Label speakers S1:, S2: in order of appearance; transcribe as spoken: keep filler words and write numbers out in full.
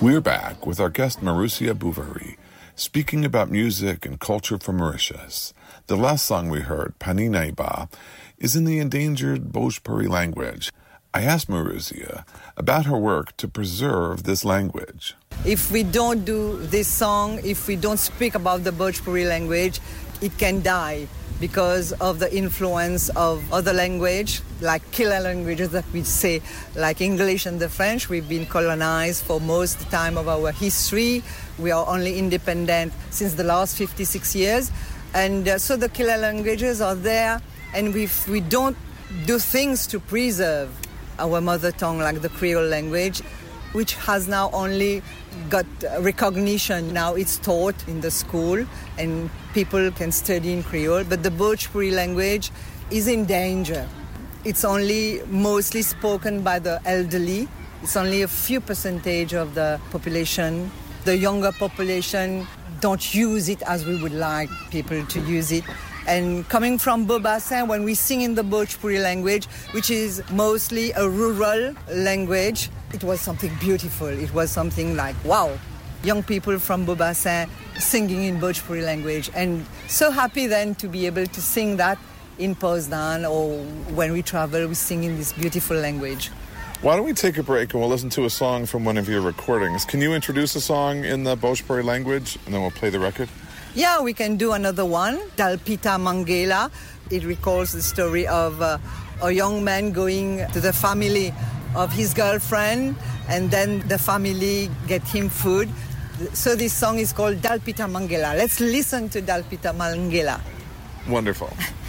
S1: We're back with our guest Marousia Bouvari, speaking about music and culture from Mauritius. The last song we heard, Paninaiba, is in the endangered Bhojpuri language. I asked Marousia about her work to preserve this language.
S2: If we don't do this song, if we don't speak about the Bhojpuri language, it can die because of the influence of other language, like killer languages that we say, like English and the French. We've been colonized for most of the time of our history. We are only independent since the last fifty-six years. And uh, so the killer languages are there. And if we don't do things to preserve our mother tongue, like the Creole language, which has now only got recognition. Now it's taught in the school and people can study in Creole, but the Bhojpuri language is in danger. It's only mostly spoken by the elderly. It's only a few percentage of the population. The younger population don't use it as we would like people to use it. And coming from Beau-Bassin, when we sing in the Bhojpuri language, which is mostly a rural language, it was something beautiful. It was something like, wow, young people from Beau-Bassin singing in Bhojpuri language. And so happy then to be able to sing that in Poznan, or when we travel, we sing in this beautiful language.
S1: Why don't we take a break and we'll listen to a song from one of your recordings. Can you introduce a song in the Bhojpuri language and then we'll play the record?
S2: Yeah, we can do another one, Dalpita Mangela. It recalls the story of uh, a young man going to the family of his girlfriend, and then the family get him food. So this song is called Dalpita Mangela. Let's listen to Dalpita Mangela.
S1: Wonderful.